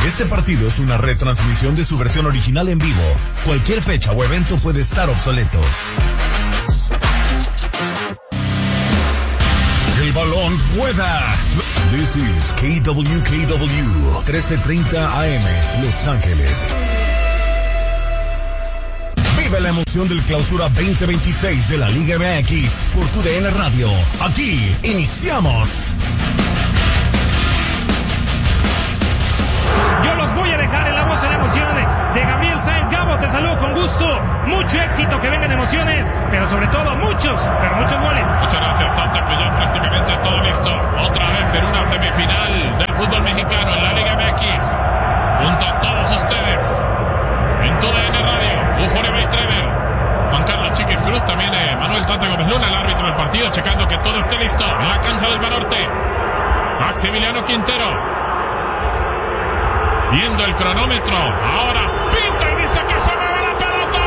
Este partido es una retransmisión de su versión original en vivo. Cualquier fecha o evento puede estar obsoleto. El balón rueda. This is KWKW 1330 AM, Los Ángeles. Vive la emoción del Clausura 2026 de la Liga MX por TUDN Radio. Aquí iniciamos. Yo los voy a dejar en la voz en la emoción de Gabriel Sáenz. Gabo, te saludo con gusto. Mucho éxito, que vengan emociones, pero sobre todo muchos goles. Muchas gracias, Tata, que ya prácticamente todo listo. Otra vez en una semifinal del fútbol mexicano en la Liga MX. Junto a todos ustedes en TUDN Radio, Euforia Bay Travel, Juan Carlos Chiquis Cruz, también Manuel Tata Gómez Luna, el árbitro del partido, checando que todo esté listo en la cancha del Banorte. Maximiliano Quintero viendo el cronómetro, ahora pinta y dice que se mueve la pelota.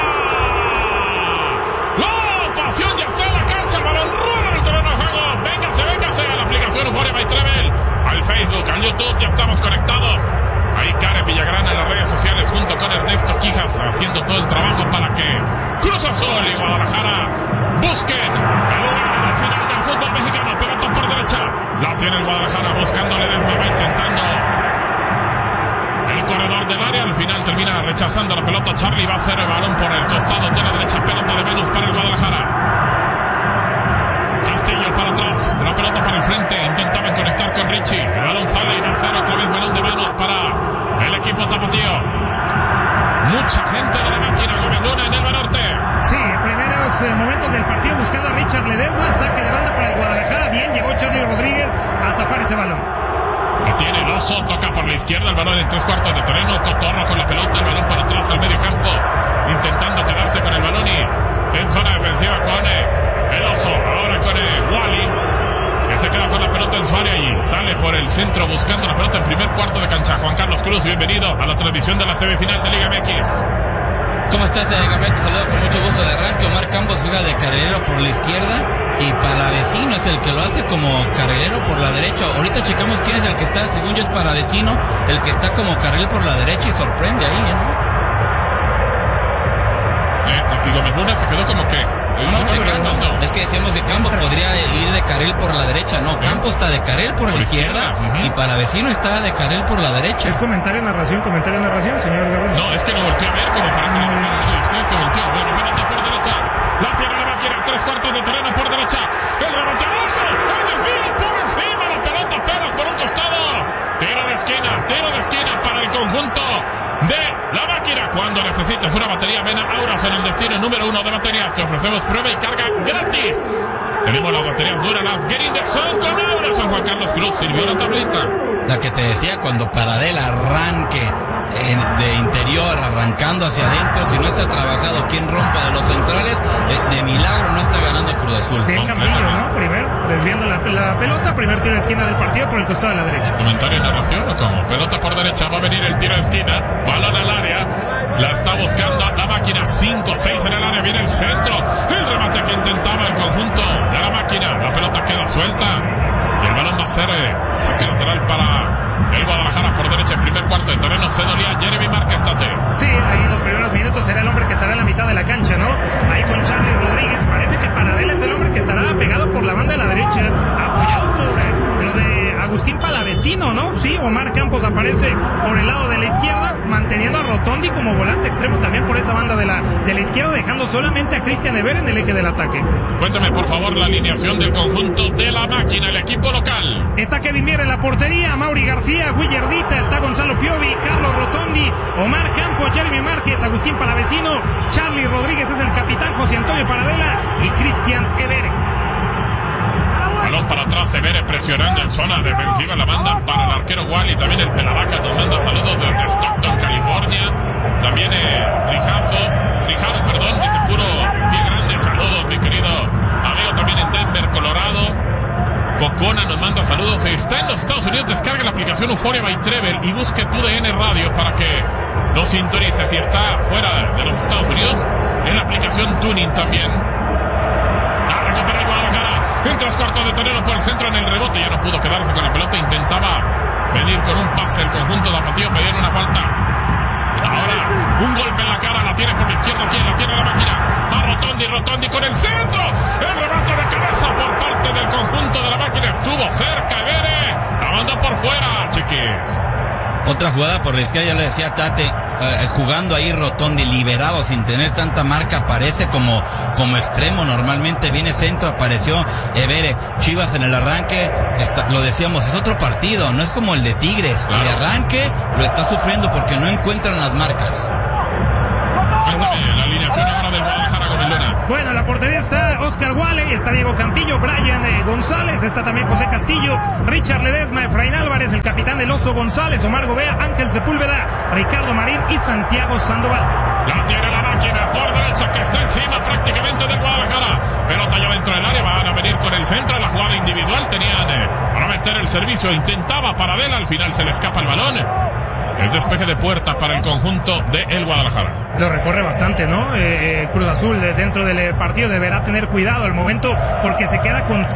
¡Oh, pasión! Ya está en la cancha, el balón rueda en el terreno de juego. Véngase a la aplicación Euforia by Travel, al Facebook, al YouTube, ya estamos conectados. Ahí Karen Villagrana en las redes sociales junto con Ernesto Quijas haciendo todo el trabajo para que Cruz Azul y Guadalajara busquen el lugar en la final del fútbol mexicano. Pelota por derecha, la tiene el Guadalajara buscando Ledesma, va intentando el corredor del área, al final termina rechazando la pelota. Charlie va a hacer el balón por el costado de la derecha, pelota de manos para el Guadalajara. Castillo para atrás, la pelota para el frente, intentaban conectar con Richie, el balón sale y va a ser otra vez balón de manos para el equipo tapatío. Mucha gente de la máquina, Gómez Luna en el Banorte. Sí, primeros momentos del partido buscando a Richard Ledesma, saque de banda para el Guadalajara, bien, llegó Charlie Rodríguez a zafar ese balón. La tiene el Oso, toca por la izquierda, el balón en 3/4 de terreno, Cotorro con la pelota, el balón para atrás al medio campo, intentando quedarse con el balón y en zona defensiva con el Oso, ahora con Wally, que se queda con la pelota en su área y sale por el centro buscando la pelota en primer cuarto de cancha. Juan Carlos Cruz, bienvenido a la transmisión de la semifinal de Liga MX. ¿Cómo estás, Gabriel? Te saludo con mucho gusto de arranque. Omar Campos juega de carrilero por la izquierda y Palavecino es el que lo hace como carrilero por la derecha. Ahorita checamos quién es el que está, según yo es Palavecino, el que está como carril por la derecha y sorprende ahí, ¿no? Y Gómez Luna se quedó como que... Es que decíamos que Campos podría ir de carril por la derecha, no, Campos está de carril por la izquierda y Palavecino está de carril por la derecha. ¿Es comentario narración, señor Gabriel? No, es que lo volteé a ver como para que usted se volteó. Bueno, pelota por derecha, la tiene la máquina, 3/4 de terreno por derecha, el rebote abajo, el desvío por encima, la pelota apenas por un costado, tiro de esquina para el conjunto de la máquina. Cuando necesitas una batería, ven a Auras en el destino número 1 de baterías. Te ofrecemos prueba y carga gratis. Tenemos las baterías duras, las Gerindex son con Auras. San Juan Carlos Cruz sirvió la tablita. La que te decía, cuando Paradel arranque de interior, arrancando hacia adentro, si no está trabajado, quien rompa de los centrales, de milagro no está ganando Cruz Azul. Bien Campillo, ¿no? Primero, desviando la pelota, primer tiro de esquina del partido por el costado de la derecha. ¿Comentario y narración o cómo? Pelota por derecha, va a venir el tiro de esquina, balón al área, la está buscando la máquina, 5-6 en el área, viene el centro, el remate que intentaba el conjunto de la máquina, la pelota queda suelta y el balón va a ser saque lateral para el Guadalajara por derecha en primer cuarto de terreno. Se dolía Jeremy Márquez, Tate. Sí, ahí en los primeros minutos será el hombre que estará en la mitad de la cancha, ¿no? Ahí con Charlie Rodríguez, parece que Paradel es el hombre que estará pegado por la banda de la derecha, apoyado por lo de Agustín Palavecino, ¿no? Sí, Omar Campos aparece por el lado de la izquierda, manteniendo a Rotondi como volante extremo también por esa banda de la izquierda, dejando solamente a Cristian Ever en el eje del ataque. Cuéntame, por favor, la alineación del conjunto de la máquina, el equipo local. Está Kevin Mier en la portería, Mauri García, Willardita, está Gonzalo Piovi, Carlos Rotondi, Omar Campos, Jeremy Márquez, Agustín Palavecino, Charlie Rodríguez es el capitán, José Antonio Paradela y Cristian Ever. Balón para atrás, Evere presionando en zona defensiva, la manda para el arquero Wally, también el Pelavaca nos manda saludos desde Stockton, California, también Rijaro, dice puro bien grande, saludos mi querido amigo, también en Denver, Colorado. Cocona nos manda saludos, está en los Estados Unidos, descarga la aplicación Euforia by Travel y busque TUDN Radio para que lo sintonice. Si está fuera de los Estados Unidos, en la aplicación Tuning también. A recuperar el Guadalajara en 3/4 de terreno por el centro, en el rebote, ya no pudo quedarse con la pelota, intentaba venir con un pase el conjunto de Tapatío, pedían una falta. Ahora, un golpe en la cara, la tiene por la izquierda, ¿quién? La tiene la máquina. Va Rotondi con el centro. El remate de cabeza por parte del conjunto de la máquina. Estuvo cerca, Evere. La mandó por fuera, chiquis. Otra jugada por la izquierda, ya le decía Tate, jugando ahí Rotondi, liberado, sin tener tanta marca, aparece como extremo, normalmente viene centro, apareció Evere. Chivas en el arranque, lo decíamos, es otro partido, no es como el de Tigres, claro. El de arranque lo está sufriendo porque no encuentran las marcas. Cuéntame, la alineación ahora del Guadalajara, Gomelona. Bueno, en la portería está Oscar Wale, está Diego Campillo, Brian González, está también José Castillo, Richard Ledesma, Efraín Álvarez, el capitán del Oso González, Omar Gobea, Ángel Sepúlveda, Ricardo Marín y Santiago Sandoval. La tiene la máquina por derecha que está encima prácticamente del Guadalajara. Pelota ya dentro del área, van a venir con el centro, la jugada individual, tenían para meter el servicio, intentaba Paradela, al final se le escapa el balón. El despeje de puerta para el conjunto de el Guadalajara. Lo recorre bastante, ¿no? Cruz Azul dentro del partido deberá tener cuidado al momento porque se queda con